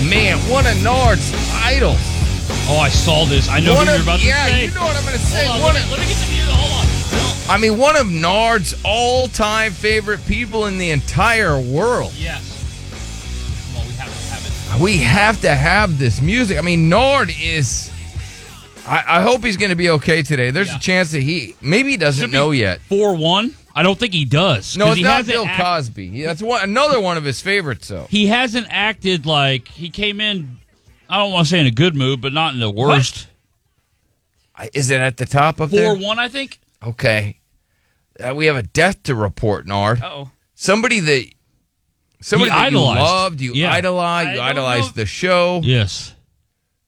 man, one of Nard's idols. Oh, I saw this. I know what you're about to say. Yeah, you know what I'm going to say. Hold on, let me get the music. Hold on. I mean, one of Nard's all-time favorite people in the entire world. Yes. Well, we have to have it. We have to have this music. I mean, Nard is... I hope he's going to be okay today. There's a chance that maybe he doesn't know yet. 4-1? I don't think he does. No, it's not Bill Cosby. That's another one of his favorites, though. He hasn't acted like he came in, I don't want to say in a good mood, but not in the worst. What? Is it at the top of there? 4-1, I think. Okay. We have a death to report, Nard. Uh-oh. Somebody that you loved, you idolized the show. Yes.